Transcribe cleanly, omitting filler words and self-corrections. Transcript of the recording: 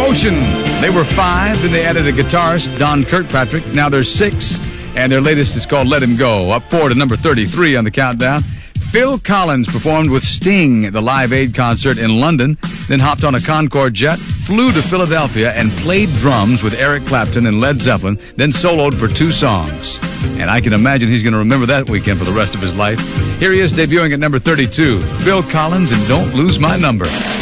Motion. They were 5, then they added a guitarist, Don Kirkpatrick. Now there's 6, and their latest is called Let Him Go. Up 4 to number 33 on the countdown. Phil Collins performed with Sting at the Live Aid concert in London, then hopped on a Concorde jet, flew to Philadelphia, and played drums with Eric Clapton and Led Zeppelin, then soloed for 2 songs. And I can imagine he's going to remember that weekend for the rest of his life. Here he is debuting at number 32, Phil Collins and Don't Lose My Number.